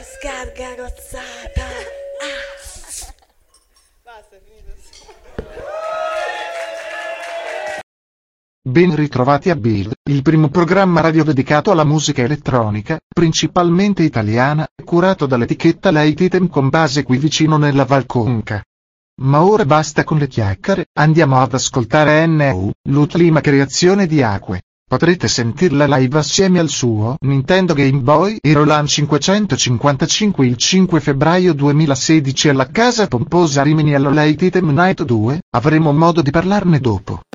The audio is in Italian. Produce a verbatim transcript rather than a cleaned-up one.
Scarga rozzata. Ah. Basta, è finito. Ben ritrovati a Build, il primo programma radio dedicato alla musica elettronica, principalmente italiana, curato dall'etichetta Light Item con base qui vicino nella Val Conca. Ma ora basta con le chiacchiere, andiamo ad ascoltare N U, l'ultima creazione di Acque. Potrete sentirla live assieme al suo Nintendo Game Boy Hero Land cinquecentocinquantacinque il cinque febbraio duemilasedici alla Casa Pomposa Rimini allo Light Item Night due, avremo modo di parlarne dopo.